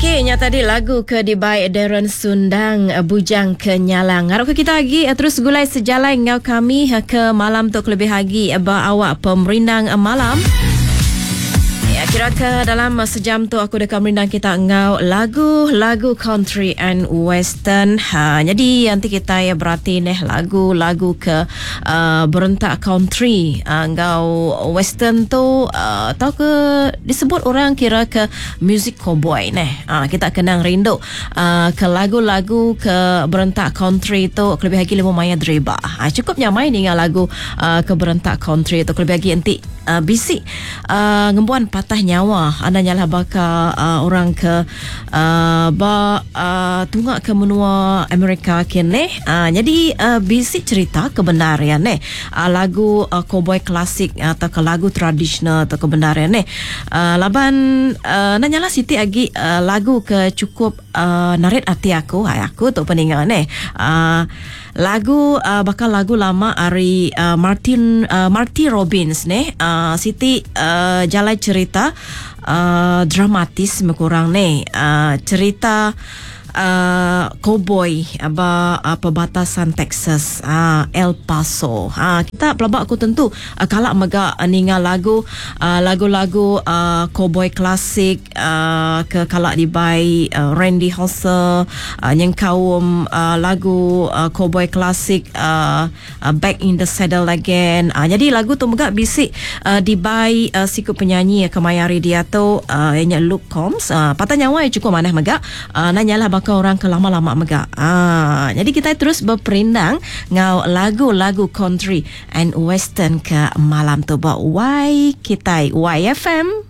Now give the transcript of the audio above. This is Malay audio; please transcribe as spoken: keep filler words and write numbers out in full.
Okey, nya tadi lagu ke dibai Darren Sundang, Bujang Kenyalang. Harap kita lagi terus gulai sejalan ngau kami ke malam tu lebih lagi ba awak pemerindang malam. Ya, kira ke dalam sejam tu aku dekat merindang kita ngau lagu-lagu country and western. Ha, jadi nanti kita ya berarti nih lagu-lagu ke uh, berentak country, uh, ngau western tu uh, tahu ke disebut orang kira ke music cowboy nih. Uh, kita kenang rindu uh, ke lagu-lagu ke berentak country tu lebih lagi lemo maya dreba. Ha, cukup nyamai dengan lagu uh, ke berentak country tu lebih lagi nanti uh, bisik uh, ngembuan patah nyawa anda nyalah baka uh, orang ke uh, ba uh, tunggak ke menua Amerika kene uh, jadi uh, bisik cerita kebenaran eh uh, lagu uh, cowboy klasik atau ke lagu tradisional atau kebenaran eh uh, laban uh, nanyala siti agi uh, lagu ke cukup uh, narit hati aku hai aku tu peningan eh uh, lagu uh, bakal lagu lama dari uh, Martin uh, Marty Robbins nih uh, Siti uh, jalai cerita uh, dramatis mekurang nih uh, cerita Uh, cowboy aba uh, perbatasan Texas, uh, El Paso. Uh, kita pelabak aku tentu uh, kalak mega uh, ninga lagu uh, lagu-lagu uh, cowboy klasik uh, ke kalak dibai uh, Randy Hosser uh, yang kaum uh, lagu uh, cowboy klasik uh, uh, Back in the Saddle Again. Uh, jadi lagu tu mega bisik uh, dibai uh, siku penyanyi uh, kemayari dia tu uh, yang Luke Combs. Uh, patah nyawa yang cukup manah mega uh, nanyalah ke orang ke lama-lama mega. Ah, jadi kita terus berperindang ngau lagu-lagu country and western ke malam tu ba Y kita Y F M.